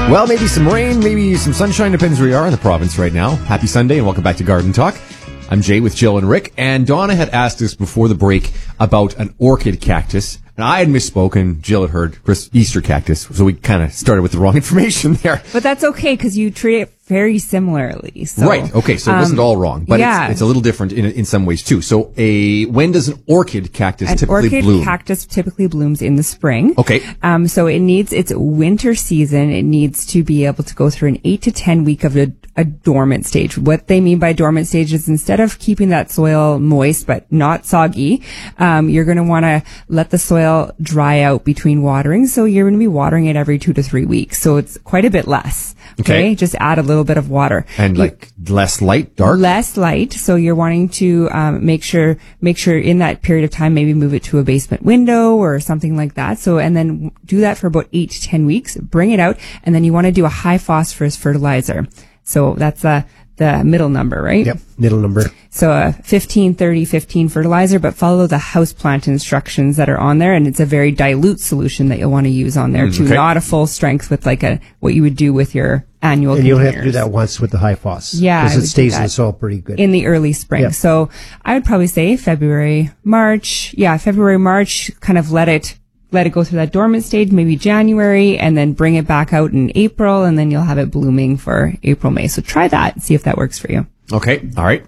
Well, maybe some rain, maybe some sunshine, depends where you are in the province right now. Happy Sunday and welcome back to Garden Talk. I'm Jay with Jill and Rick, and Donna had asked us before the break about an orchid cactus, and I had misspoken. Jill had heard Easter cactus, so we kind of started with the wrong information there. But that's okay, because you treat it very similarly. So, right, okay, so it wasn't all wrong, but it's a little different in some ways too. So when does an orchid cactus typically bloom? An orchid cactus typically blooms in the spring. Okay. So it needs its winter season. It needs to be able to go through an 8 to 10 week of a dormant stage. What they mean by dormant stage is instead of keeping that soil moist but not soggy, you're going to want to let the soil dry out between watering. So you're going to be watering it every 2 to 3 weeks. So it's quite a bit less. Okay. Just add a little bit of water. And less light, dark? Less light. So you're wanting to make sure in that period of time, maybe move it to a basement window or something like that. So, and then do that for about 8 to 10 weeks, bring it out, and then you want to do a high phosphorus fertilizer. So that's the middle number, right? Yep, middle number. So a 15-30-15 fertilizer, but follow the houseplant instructions that are on there, and it's a very dilute solution that you'll want to use on there too, not a full strength with what you would do with your annual And containers. you'll have to do that once with the high phos. Yeah, because it stays in the soil pretty good. In the early spring. Yep. So I would probably say February, March, kind of let it go through that dormant stage, maybe January, and then bring it back out in April, and then you'll have it blooming for April, May. So try that and see if that works for you. Okay. All right.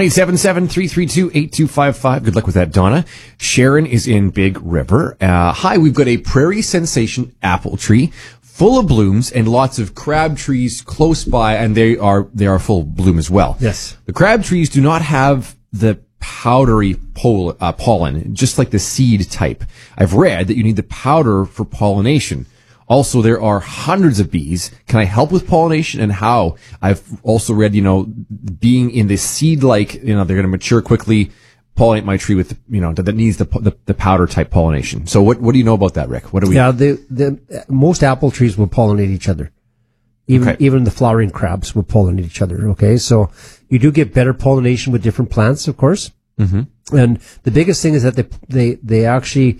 1-877-332-8255. Good luck with that, Donna. Sharon is in Big River. Hi, we've got a Prairie Sensation apple tree full of blooms and lots of crab trees close by, and they are full bloom as well. Yes. The crab trees do not have the powdery pollen, just like the seed type. I've read that you need the powder for pollination. Also, there are hundreds of bees. Can I help with pollination and how? I've also read, being in the seed-like, they're going to mature quickly, pollinate my tree with, that needs the powder type pollination. So what do you know about that, Rick? What do we? Yeah, the most apple trees will pollinate each other. Even the flowering crabs will pollinate each other. Okay. So you do get better pollination with different plants, of course. Mm-hmm. And the biggest thing is that they actually,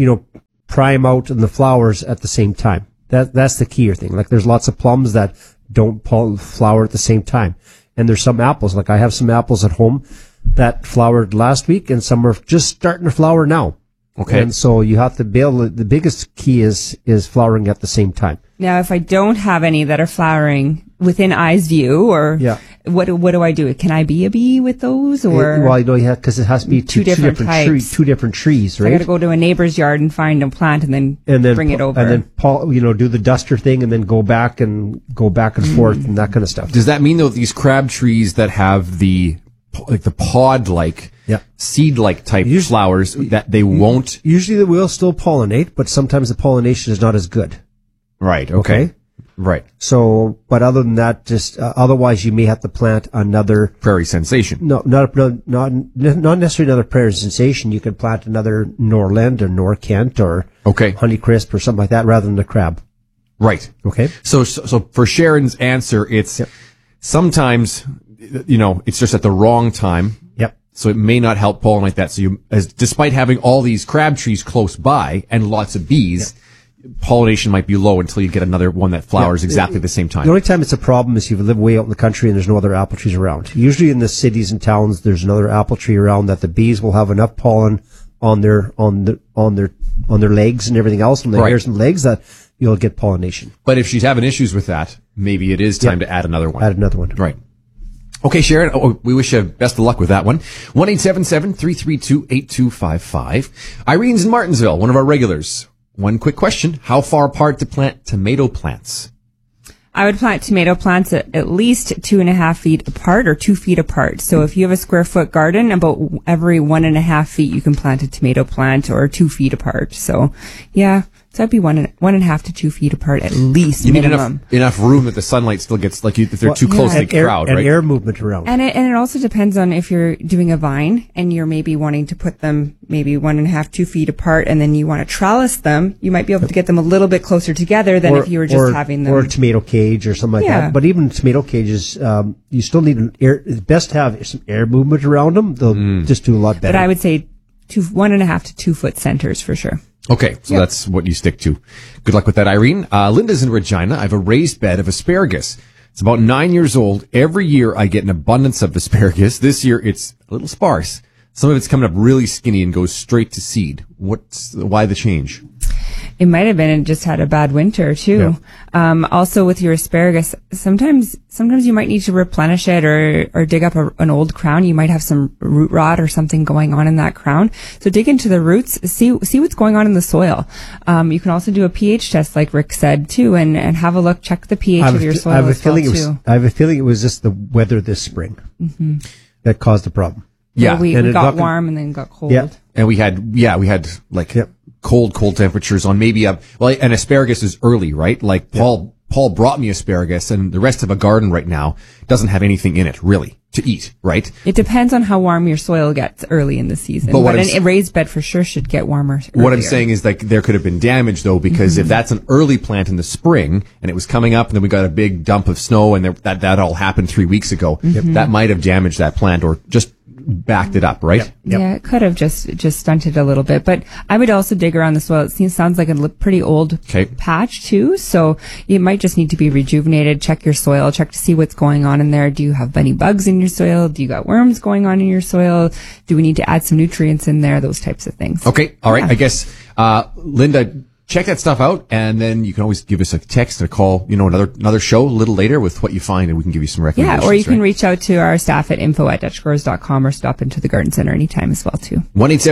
prime out in the flowers at the same time. That's the key thing. Like there's lots of plums that don't flower at the same time. And there's some apples, like I have some apples at home that flowered last week and some are just starting to flower now. Okay. And so you have to the biggest key is flowering at the same time. Now, if I don't have any that are flowering within eye's view, or what do I do? Can I be a bee with those, or? Because it has to be two different trees, right? I got to go to a neighbor's yard and find a plant and then bring it over. And then, do the duster thing and then go back and forth and that kind of stuff. Does that mean, though, these crab trees that have the pod-like, seed-like type flowers, that they won't? Usually they will still pollinate, but sometimes the pollination is not as good. Right. Okay. Right. So, but other than that, just otherwise, you may have to plant another Prairie Sensation. No, not necessarily another Prairie Sensation. You could plant another Norland or Norkent or Honeycrisp or something like that, rather than the crab. Right. Okay. So for Sharon's answer, it's sometimes it's just at the wrong time. Yep. So it may not help pollinate that. So despite having all these crab trees close by and lots of bees. Yep. Pollination might be low until you get another one that flowers exactly the same time. The only time it's a problem is if you live way out in the country and there's no other apple trees around. Usually in the cities and towns, there's another apple tree around that the bees will have enough pollen on their legs and everything else, on the hairs and legs, that you'll get pollination. But if she's having issues with that, maybe it is time to add another one. Add another one. Right. Okay, Sharon, we wish you best of luck with that one. 1-877-332-8255. Irene's in Martinsville, one of our regulars. One quick question. How far apart to plant tomato plants? I would plant tomato plants at least 2.5 feet apart or 2 feet apart. So if you have a square foot garden, about every 1.5 feet you can plant a tomato plant, or 2 feet apart. So so that'd be 1.5 to 2 feet apart at least. You minimum. need enough room that the sunlight still gets, if they're too close, they crowd, right? And air movement around. And it also depends on if you're doing a vine and you're maybe wanting to put them maybe 1.5, 2 feet apart, and then you want to trellis them. You might be able to get them a little bit closer together than if you were just having them. Or a tomato cage or something like that. But even tomato cages, you still need it's best to have some air movement around them. They'll just do a lot better. But I would say 1.5 to 2 foot centers for sure. Okay, so that's what you stick to. Good luck with that, Irene. Linda's in Regina. I have a raised bed of asparagus. It's about 9 years old. Every year I get an abundance of asparagus. This year it's a little sparse. Some of it's coming up really skinny and goes straight to seed. Why the change? It might have been it just had a bad winter too. Yeah. Also with your asparagus, sometimes you might need to replenish it or dig up an old crown. You might have some root rot or something going on in that crown. So dig into the roots, see what's going on in the soil. You can also do a pH test like Rick said too and have a look, check the pH of your soil I have a feeling it was just the weather this spring that caused the problem. Yeah. Well, we got warm and then got cold. Yeah. And we had like cold temperatures on maybe and asparagus is early, right? Like Paul brought me asparagus and the rest of a garden right now doesn't have anything in it really to eat, right? It depends on how warm your soil gets early in the season. But a raised bed for sure should get warmer earlier. What I'm saying is like there could have been damage though, because if that's an early plant in the spring and it was coming up and then we got a big dump of snow and that all happened 3 weeks ago, that might have damaged that plant or just backed it up, right? Yep. Yeah, it could have just stunted a little bit, but I would also dig around the soil. It sounds like a pretty old patch too, so it might just need to be rejuvenated. Check your soil, check to see what's going on in there. Do you have any bugs in your soil? Do you got worms going on in your soil? Do we need to add some nutrients in there? Those types of things. Okay, all right. Yeah. I guess, Linda, check that stuff out, and then you can always give us a text or call, another show a little later with what you find, and we can give you some recommendations. Yeah, or you can reach out to our staff at info@dutchgrowers.com or stop into the garden center anytime as well, too.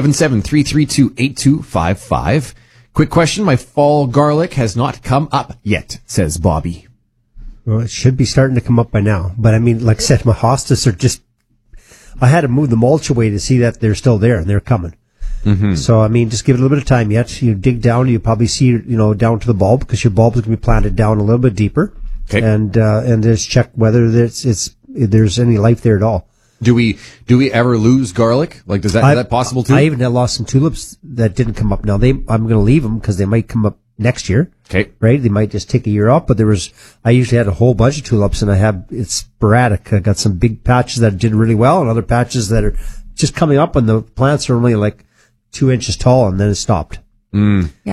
1-877-332-8255. Quick question, my fall garlic has not come up yet, says Bobby. Well, it should be starting to come up by now. But I mean, like I said, my hostas are I had to move the mulch away to see that they're still there, and they're coming. So, I mean, just give it a little bit of time yet. You dig down, you probably see, down to the bulb because your bulb is going to be planted down a little bit deeper. Okay. And just check whether there's any life there at all. Do we ever lose garlic? Like, is that possible too? I even lost some tulips that didn't come up. Now I'm going to leave them because they might come up next year. Okay. Right? They might just take a year off, but I usually had a whole bunch of tulips and it's sporadic. I got some big patches that did really well and other patches that are just coming up and the plants are only like 2 inches tall and then it stopped. Yeah,